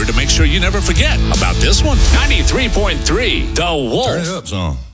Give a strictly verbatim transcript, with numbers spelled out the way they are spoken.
to make sure you never forget about this one. ninety-three point three, The Wolf. Turn it up some.